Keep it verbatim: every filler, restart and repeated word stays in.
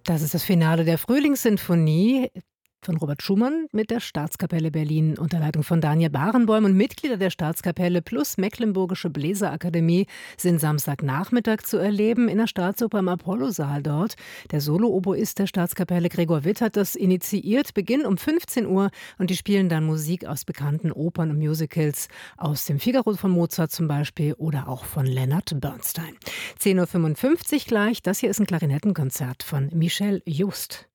Das ist das Finale der Frühlingssinfonie von Robert Schumann mit der Staatskapelle Berlin unter Leitung von Daniel Barenboim, und Mitglieder der Staatskapelle plus Mecklenburgische Bläserakademie sind Samstagnachmittag zu erleben in der Staatsoper im Apollo-Saal dort. Der Solo-Oboist der Staatskapelle Gregor Witt hat das initiiert, Beginn um fünfzehn Uhr, und die spielen dann Musik aus bekannten Opern und Musicals, aus dem Figaro von Mozart zum Beispiel oder auch von Leonard Bernstein. zehn Uhr fünfundfünfzig gleich, das hier ist ein Klarinettenkonzert von Michel Just.